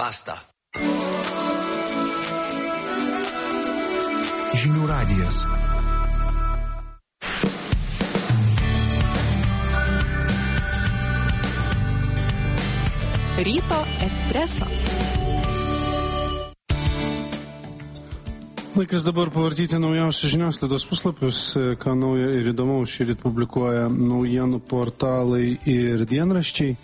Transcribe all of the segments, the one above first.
basta. Žinių radijas. Ryto espreso. Laikas dabar pavartyti naujausius žiniasklaidos puslapius, ką nauja ir įdomaus šįryt publikuoja naujienų portalai ir dienraščiai.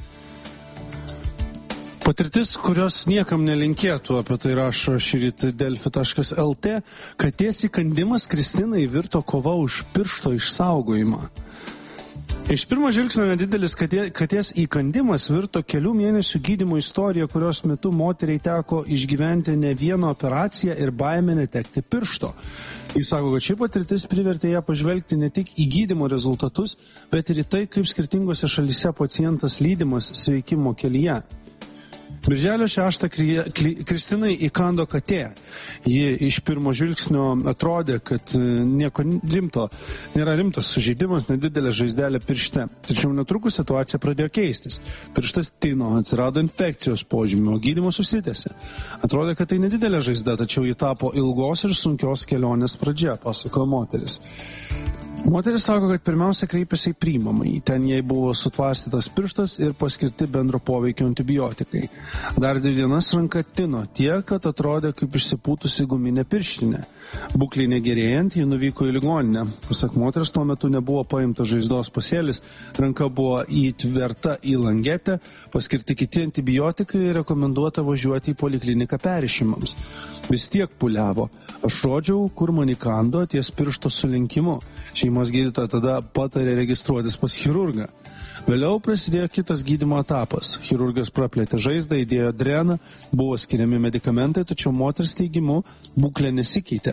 Patirtis, kurios niekam nelinkėtų, apie tai rašo šįryt delfi.lt, katės įkandimas Kristinai virto kova už piršto išsaugojimą. Iš pirmo žvilgsnio nedidelis katės įkandimas virto kelių mėnesių gydymo istorija, kurios metu moteriai teko išgyventi ne vieną operaciją ir baimę netekti piršto. Jis sako, kad ši patirtis privertė ją pažvelgti ne tik į gydymo rezultatus, bet ir į tai, kaip skirtingose šalyse pacientas lydimas sveikimo kelyje. Birželio 6 Kristinai įkando katė. Ji iš pirmo žvilgsnio atrodė, kad nieko rimto, nėra rimtas sužeidimas, nedidelė žaizdelė piršte. Tačiau netrukus situacija pradėjo keistis. Pirštas tino, atsirado infekcijos požymių, o gydymas užsitęsė. Atrodė, kad tai nedidelė žaizda, tačiau ji tapo ilgos ir sunkios kelionės pradžia, pasakojo moteris. Moteris sako, kad pirmiausia kreipėsi į priimamąjį. Ten jai buvo sutvarstytas pirštas ir paskirti bendro poveikio antibiotikai. Dar 2 dienas ranka tino tiek, kad atrodė kaip išsipūtusi guminė pirštinė. Būklei negerėjant, ji nuvyko į ligoninę. Pasak moters, tuo metu nebuvo paimtas žaizdos pasėlis, ranka buvo įtverta į langetę, paskirti kiti antibiotikai ir rekomenduota važiuoti į polikliniką perrišimams. Vis tiek puliavo. Aš rodžiau, kur man įkando ties piršto sulenkimu. Šeimos gydytoja tada patarė registruotis pas chirurgą. Vėliau prasidėjo kitas gydymo etapas. Chirurgas praplėtė žaizdą, įdėjo dreną, buvo skiriami medikamentai, tačiau moters teigimu būklė nesikeitė.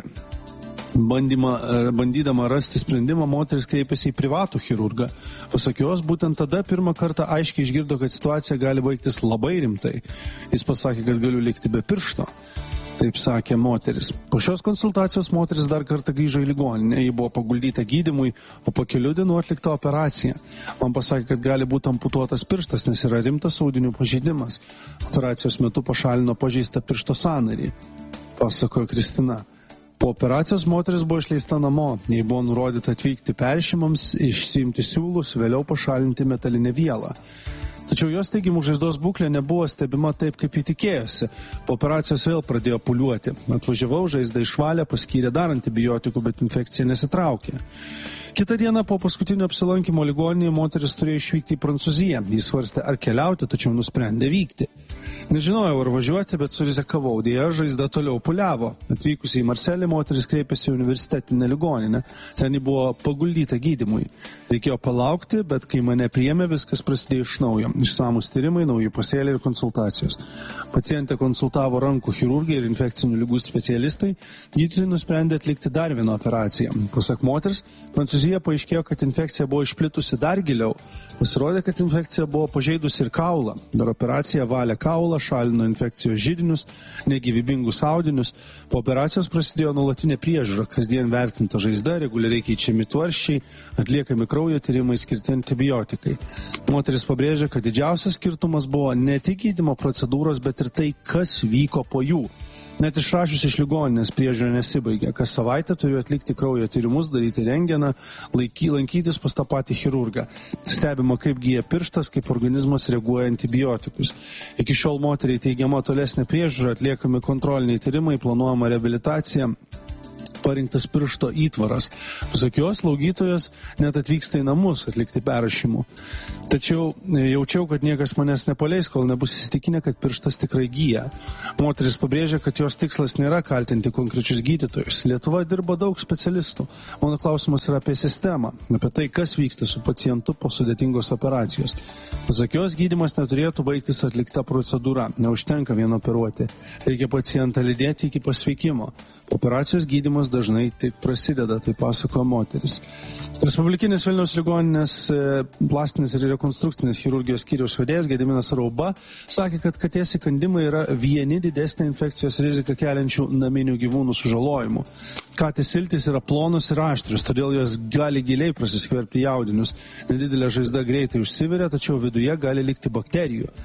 Bandydama rasti sprendimą, moteris kreipėsi į privatų chirurgą. Pasak jos, būtent tada pirmą kartą aiškiai išgirdo, kad situacija gali baigtis labai rimtai. Jis pasakė, kad galiu likti be piršto. Taip sakė moteris. Po šios konsultacijos moteris dar kartą grįžo į ligoninę. Ji buvo paguldyta gydymui, o po kelių dienų atlikta operacija. Man pasakė, kad gali būti amputuotas pirštas, nes yra rimtas audinių pažeidimas. Operacijos metu pašalino pažeistą piršto sąnarį, pasakojo Kristina. Po operacijos moteris buvo išleista namo. Jai buvo nurodyta atvykti perrišimams, išsiimti siūlus, vėliau pašalinti metalinę vielą. Tačiau jos teigimu žaizdos būklė nebuvo stebima taip, kaip ji tikėjosi. Po operacijos vėl pradėjo pūliuoti. Atvažiavau, žaizdą išvalė, paskyrė dar antibiotikų, bet infekcija nesitraukė. Kitą dieną po paskutinio apsilankimo ligoninėje moteris turėjo išvykti į Prancūziją. Jis svarstė, ar keliauti, tačiau nusprendė vykti. Nežinojau, ar važiuoti, bet surizikavau. Dėja, žaizda toliau puliavo. Atvykusi į Marselį, moteris kreipėsi į universitetinę ligoninę. Ten ji buvo paguldyta gydymui. Reikėjo palaukti, bet kai mane priėmė, viskas prasidėjo iš naujo. Išsamūs tyrimai, nauji pasėliai ir konsultacijos. Pacientė konsultavo rankų chirurgai ir infekcinių ligų specialistai. Gydytojai nusprendė atlikti dar vieną operaciją. Pasak moters, Prancūzija paaiškėjo, kad infekcija buvo išplitusi dar giliau. Pasirodė, kad infekcija buvo pažeidusi ir kaulą. Per operaciją valė kaulą, šalino infekcijos židinius, negyvybingus audinius. Po operacijos prasidėjo nuolatinė priežiūra, kasdien vertinta žaizda, reguliariai keičiami tvarsčiai, atliekami kraujo tyrimai, skirti antibiotikai. Moteris pabrėžė, kad didžiausias skirtumas buvo ne tik gydymo procedūros, bet ir tai, kas vyko po jų. Net išrašius iš ligoninės priežiūra nesibaigė. Kas savaitę turėjo atlikti kraujo tyrimus, daryti rentgeną, lankytis pas tą patį chirurgą. Stebima, kaip gyja pirštas, kaip organizmas reaguoja antibiotikus. Iki šiol moteriai teigiama tolesnė priežiūra, atliekami kontroliniai tyrimai, planuojama reabilitacija. Parinktas piršto įtvaras. Pasak jos, slaugytojas net atvyksta į namus atlikti perrašymų. Tačiau jaučiau, kad niekas manęs nepaleis, kol nebus įsitikinę, kad pirštas tikrai gyja. Moteris pabrėžia, kad jos tikslas nėra kaltinti konkrečius gydytojus. Lietuva dirba daug specialistų. Mano klausimas yra apie sistemą, apie tai, kas vyksta su pacientu po sudėtingos operacijos. Pasak jos, gydymas neturėtų baigtis atlikta procedūra. Neužtenka vien operuoti. Reikia pacientą lydėti iki pasveikimo. Operacijos gydymas dažnai tik prasideda, tai pasakojo moteris. Respublikinės Vilniaus ligoninės plastinės ir rekonstrukcinės chirurgijos skyriaus vedėjas Gediminas Rauba sakė, kad katės įkandimai yra vieni didesnė infekcijos riziką keliančių naminių gyvūnų sužalojimų. Katės iltys yra plonos ir aštrios, todėl jos gali giliai prasiskverbti į audinius. Nedidelė žaizda greitai užsiveria, tačiau viduje gali likti bakterijų.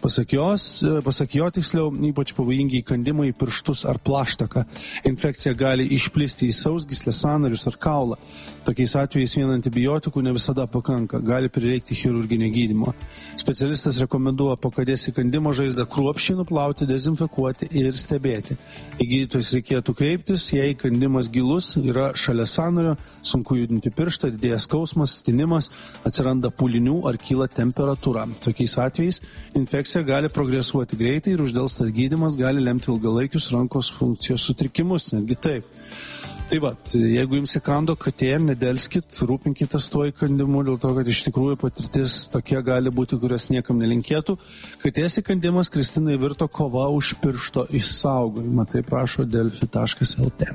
Pasak jo tiksliau, ypač pavojingi įkandimai į pirštus ar plaštaką. Infekcija gali išplisti į sausgyslę, sąnarius ar kaulą. Tokiais atvejais vien antibiotikų ne visada pakanka, gali prireikti chirurginio gydymo. Specialistas rekomenduoja po katės įkandimo žaizdą kruopščiai nuplauti, dezinfekuoti ir stebėti. Į gydytojus reikėtų kreiptis, jei įkandimas gilus, yra šalia sąnario, sunku judinti pirštą, didėja skausmas, stinimas, atsiranda pūlinių ar kyla temperatūra. Tokiais atvejais infekcija gali progresuoti greitai ir uždelstas gydymas gali lemti ilgalaikius rankos funkcijos sutrikimus, netgi taip. Tai va, jeigu jums įkando katė, nedelskit, rūpinkitės tuo įkandimu, dėl to, kad iš tikrųjų patirtis tokia gali būti, kurias niekam nelinkėtų. Katės įkandimas Kristinai virto kova už piršto išsaugojimą, tai prašo delfi.lt.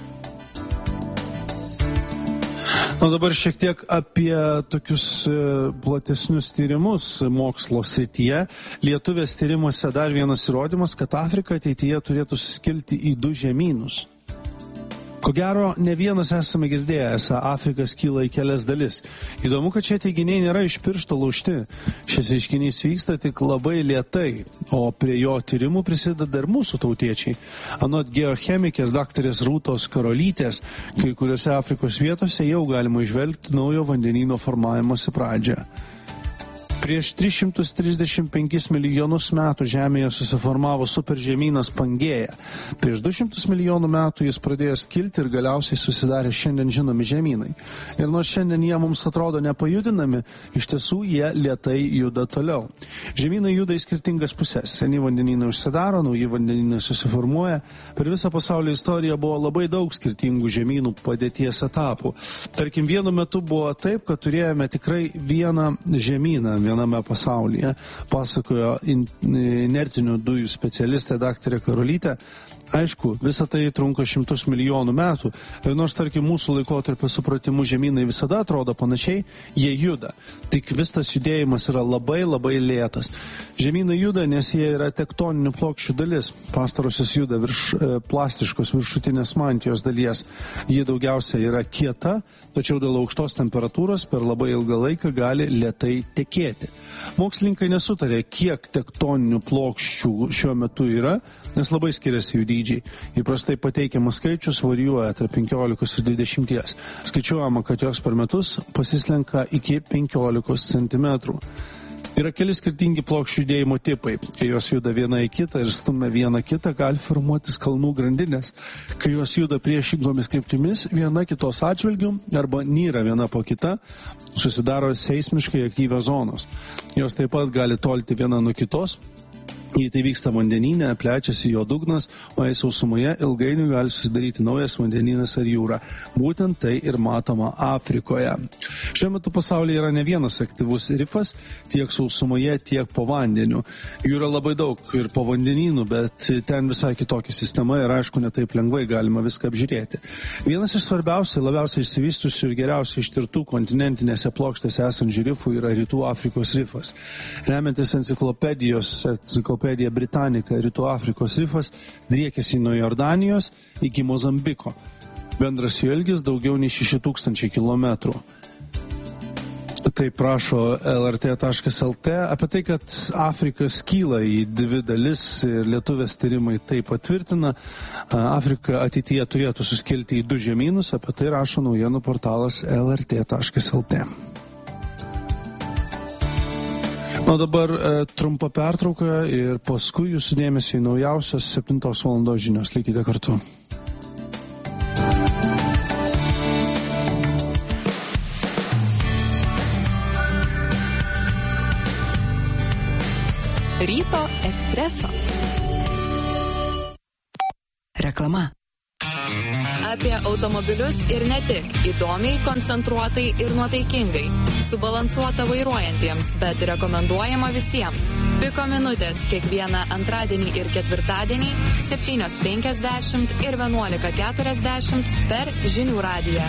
Na dabar šiek tiek apie tokius platesnius tyrimus mokslo srityje. Lietuvės tyrimuose dar vienas įrodymas, kad Afrika ateityje turėtų suskilti į 2 žemynus. Ko gero, ne vienas esame girdėję, esą Afrika skyla į kelias dalis. Įdomu, kad šie teiginiai nėra iš piršto laužti. Šis reiškinys vyksta tik labai lėtai, o prie jo tyrimų prisideda ir mūsų tautiečiai. Anot geochemikės daktarės Rūtos Karolytės, kai kuriuose Afrikos vietose jau galima įžvelgti naujo vandenyno formavimosi pradžią. Prieš 335 milijonus metų Žemėje susiformavo superžemynas Pangėja. Prieš 200 milijonų metų jis pradėjo skilti ir galiausiai susidarė šiandien žinomi žemynai. Ir nors šiandien jie mums atrodo nepajudinami, iš tiesų jie lėtai juda toliau. Žemynai juda į skirtingas pusės. Seni vandenynai užsidaro, nauji vandenynai susiformuoja. Per visą pasaulio istoriją buvo labai daug skirtingų žemynų padėties etapų. Tarkim, vienu metu buvo taip, kad turėjome tikrai vieną žemyną viename pasaulyje, pasakojo inertinių dujų specialistė daktarė Karolytė. Aišku, visa tai trunka 100 milijonų metų ir nors, tarkim, mūsų laikotarpio supratimu žemynai visada atrodo panašiai, jie juda. Tik vis tas judėjimas yra labai lėtas. Žemynai juda, nes jie yra tektoninių plokščių dalis. Pastarosios juda virš plastiškos viršutinės mantijos dalies. Ji daugiausia yra kieta, tačiau dėl aukštos temperatūros per labai ilgą laiką gali lėtai tekėti. Mokslininkai nesutarė, kiek tektoninių plokščių šiuo metu yra, nes labai skiriasi jų dydžiai. Įprastai pateikiamas skaičius varijuoja tarp 15 ir 20. Skaičiuojama, kad jos per metus pasislenka iki 15 cm. Yra keli skirtingi plokščių judėjimo tipai. Kai jos juda viena į kitą ir stumia vieną kitą, gali formuotis kalnų grandinės. Kai jos juda priešingomis kryptimis, viena kitos atžvilgių arba nyra viena po kita, susidaro seismiškai aktyvios zonos. Jos taip pat gali tolti viena nuo kitos. Jei tai vyksta vandenyne, plečiasi jo dugnas, o jei sausumoje ilgainiui gali susidaryti naujas vandenynas ar jūra. Būtent tai ir matoma Afrikoje. Šiuo metu pasaulyje yra ne vienas aktyvus rifas, tiek sausumoje, tiek po vandeniu. Jų yra labai daug ir po vandenynų, bet ten visai kitokia sistema ir aišku, netaip lengvai galima viską apžiūrėti. Vienas iš svarbiausiai, labiausiai išsivystusių ir geriausiai ištirtų kontinentinėse plokštėse esančių rifų yra Rytų Afrikos rifas. Remiantis enciklopedija Britannica, Rytų Afrikos rifas driekiasi nuo Jordanijos iki Mozambiko. Bendras jo ilgis daugiau nei 6000 kilometrų. Tai prašo lrt.lt. Apie tai, kad Afrika skyla į 2 dalis ir lietuvės tyrimai tai patvirtina, Afrika ateityje turėtų suskilti į 2 žemynus, apie tai rašo naujienų portalas lrt.lt. O dabar trumpa pertrauka ir paskui jūsų dėmesį į naujausios 7 valandos žinios. Likite kartu. Ryto espresso. Reklama. Apie automobilius ir ne tik. Įdomiai, koncentruotai ir nuotaikingai. Subalansuota vairuojantiems, bet rekomenduojama visiems. Piko minutės kiekvieną antradienį ir ketvirtadienį 7:50 ir 11:40 per Žinių radiją.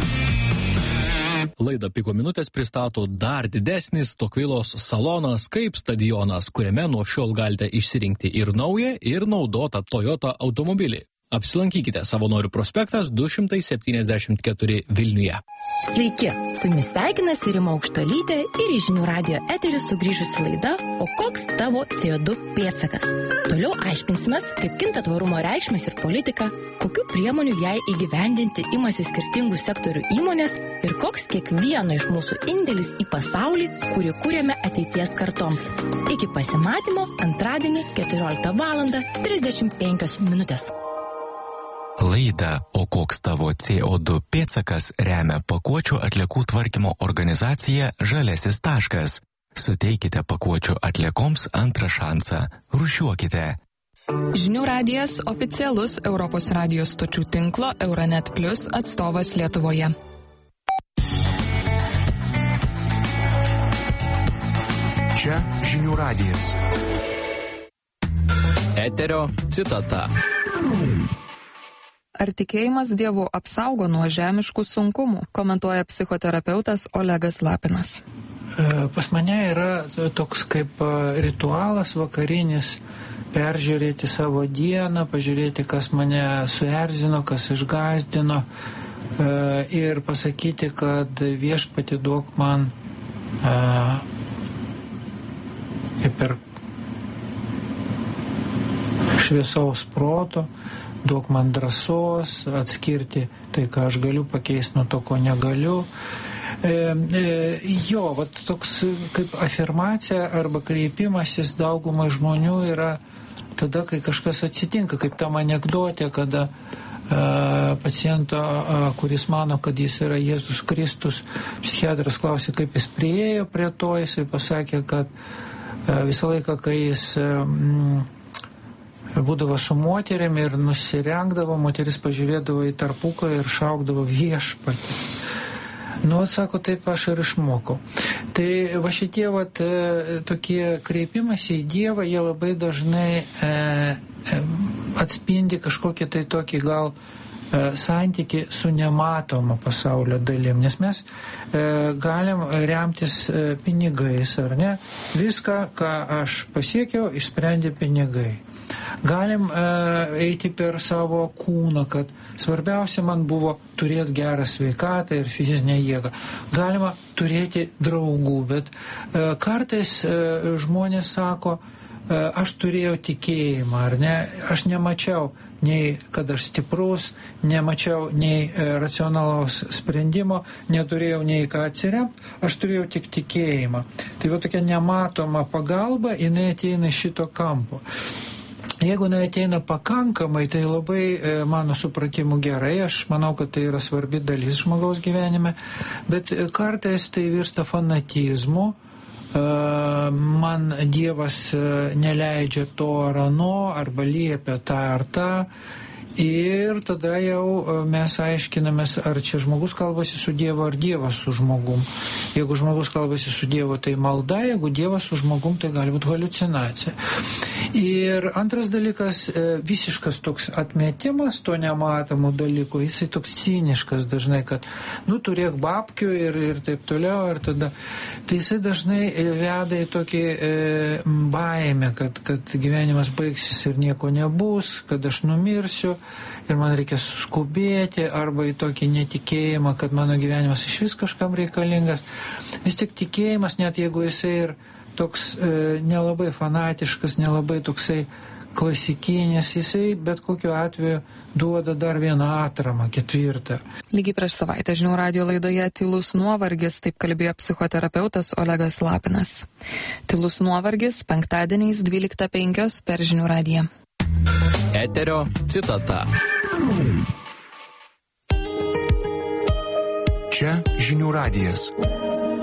Laidą Piko minutės pristato dar didesnis Tokvilos salonas kaip stadionas, kuriame nuo šiol galite išsirinkti ir naują, ir naudotą Toyota automobilį. Apsilankykite Savanorių prospektas 274 Vilniuje. Sveiki, su jumis sveikinasi Rima Aukštuolytė ir į Žinių radijo eterį sugrįžusi laida O koks tavo CO2 pėdsakas? Toliau aiškinsimės, kaip kinta tvarumo reikšmės ir politika, kokių priemonių jai įgyvendinti imasi skirtingų sektorių įmonės ir koks kiekvieno iš mūsų indėlis į pasaulį, kurį kūrėme ateities kartoms. Iki pasimatymo antradienį 14:35. Laidą O koks tavo CO2 pėdsakas remia pakuočių atliekų tvarkymo organizacija Žaliasis taškas. Suteikite pakuočių atliekoms antrą šansą. Rūšiuokite. Žinių radijas oficialus Europos radijos stočių tinklo Euronet Plus atstovas Lietuvoje. Čia Žinių radijas. Eterio citata. Ar tikėjimas Dievu apsaugo nuo žemiškų sunkumų, komentuoja psichoterapeutas Olegas Lapinas. Pas mane yra toks kaip ritualas vakarinis peržiūrėti savo dieną, pažiūrėti, kas mane suerzino, kas išgąsdino ir pasakyti, kad Viešpatie duok man kaip ir šviesaus proto, duok man drąsos atskirti tai, ką aš galiu pakeisti nuo to, ko negaliu. Vat toks kaip afirmacija arba kreipimasis daugumai žmonių yra tada, kai kažkas atsitinka, kaip tam anekdotė, kada paciento, kuris mano, kad jis yra Jėzus Kristus, psichiatras klausė, kaip jis priėjo prie to, jisai pasakė, kad visą laiką, kai jis būdavo su moterim ir nusirengdavo, moteris pažiūrėdavo į tarpuką ir šaukdavo Viešpatį. Sako, taip aš ir išmokau. Tai va šitie tokie kreipimasi į Dievą, jie labai dažnai atspindi kažkokį tai tokį gal santykį su nematoma pasaulio dalim, nes mes galim remtis pinigais, ar ne? Viską, ką aš pasiekiau, išsprendė pinigai. Galim eiti per savo kūną, kad svarbiausia man buvo turėti gerą sveikatą ir fizinę jėgą. Galima turėti draugų, bet kartais žmonės sako, aš turėjau tikėjimą, ar ne? Aš nemačiau nei, kad aš stiprus, nemačiau nei racionalaus sprendimo, neturėjau nei ką atsiremti, aš turėjau tik tikėjimą. Tai tokia nematoma pagalba, jinai ateina šito kampo. Jeigu ateina pakankamai, tai labai mano supratimu gerai, aš manau, kad tai yra svarbi dalis žmogaus gyvenime, bet kartais tai virsta fanatizmu, man Dievas neleidžia to ar ano, arba liepia tą ar tą. Ir tada jau mes aiškinamės, ar čia žmogus kalbasi su Dievu, ar Dievas su žmogum. Jeigu žmogus kalbasi su Dievu, tai malda, jeigu Dievas su žmogum, tai gali būti haliucinacija. Ir antras dalykas, visiškas toks atmetimas to nematomų dalykų, jisai toks ciniškas dažnai, kad, turėk babkių ir taip toliau, ir tada. Tai jisai dažnai veda į tokį baimę, kad gyvenimas baigsis ir nieko nebus, kad aš numirsiu. Ir man reikia skubėti, arba į tokį netikėjimą, kad mano gyvenimas iš vis kažkam reikalingas. Vis tik tikėjimas, net jeigu jisai ir toks nelabai fanatiškas, nelabai toksai klasikinis, jisai bet kokiu atveju duoda dar vieną atramą, ketvirtą. Lygiai prieš savaitę Žinių radijo laidoje Tylus nuovargis, taip kalbėjo psichoterapeutas Olegas Lapinas. Tylus nuovargis penktadieniais 12:05 per Žinių radiją. Eterio citata. Čia Žinių radijas.